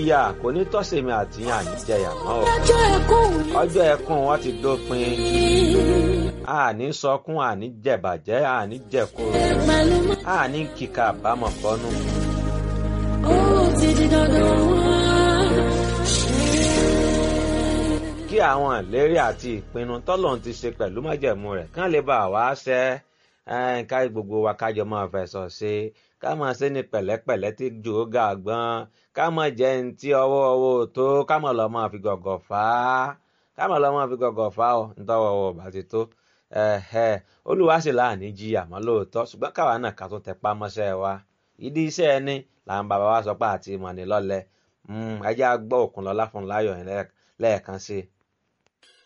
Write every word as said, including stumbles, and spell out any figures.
ìyà kò ní tọ́sẹ̀mí àti yàn ní jẹyà mọ́ o. ọjọ́ ẹkún wọn ti dópin. àní sọkún àní jẹ̀bàjẹ́ àní jẹ̀kúrò àní kíkà àbámọ̀ bọ́nú. ó ti di dandan wá. kí àwọn ìlérí àti ìpinnu tọ́lọ́run ti ṣe pẹ̀lú májẹ̀mú rẹ̀ kán lè bá wa ṣẹ ká gbogbo wa kájọ máa fẹ̀sọ̀ ṣe ká máa ṣe ní pẹ̀lẹ́pẹ̀lẹ́ tí jò ó ga gbọ́n ká máa jẹ́ ní tí ọwọ́ ọwọ́ tó ká máa lọ máa fi gọ̀gọ̀ fà á ká máa lọ máa fi gọ̀gọ̀ fà á nítọ́wọ́ ọwọ́ bá ti tó olúwa sì láàní jí àmọ́ lóòótọ́ ṣùgbọ́n káwa náà ká tún tẹpá mọ́ṣẹ́ wa ìdí iṣẹ́ ẹni làwọn bàbá wa sọ pé àti ìmọ̀ ní lọ́lẹ̀ ẹ jẹ́ á gbọ́ Òkúnlọ́lá Fúnmiláyọ̀ lẹ́ẹ̀kan sí i.